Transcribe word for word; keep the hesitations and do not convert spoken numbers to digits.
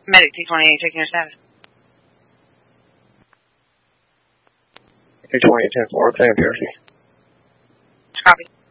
Medic T twenty-eight, checking your status. T twenty-eight, ten four, claim P R C. Copy.